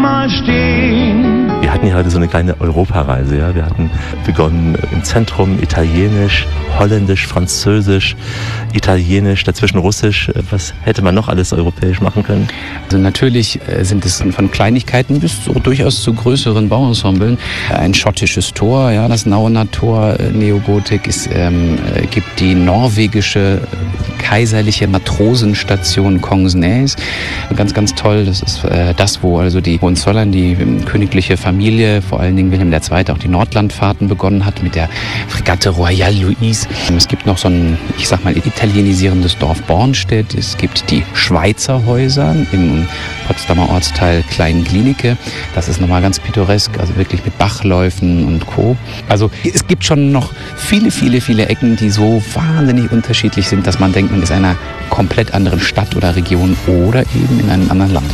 mal stehen. Wir hatten ja heute so eine kleine Europareise. Ja? Wir hatten begonnen im Zentrum Italienisch, Holländisch, Französisch, Italienisch, dazwischen Russisch. Was hätte man noch alles europäisch machen können? Also natürlich sind es von Kleinigkeiten bis durchaus zu größeren Bauensemblen. Ein schottisches Tor, ja, das Nauener Tor, Neogotik. Es gibt die norwegische kaiserliche Matrosenstation Kongsnäs. Ganz, ganz toll. Das ist das, wo also die Hohenzollern, die königliche Familie, vor allen Dingen Wilhelm II. Auch die Nordlandfahrten begonnen hat mit der Fregatte Royal Louise. Es gibt noch so ein, ich sag mal, italienisierendes Dorf Bornstedt. Es gibt die Schweizer Häuser im Potsdamer Ortsteil Klein-Glienicke. Das ist nochmal ganz pittoresk, also wirklich mit Bachläufen und Co. Also es gibt schon noch viele, viele, viele Ecken, die so wahnsinnig unterschiedlich sind, dass man denkt, man ist in einer komplett anderen Stadt oder Region oder eben in einem anderen Land.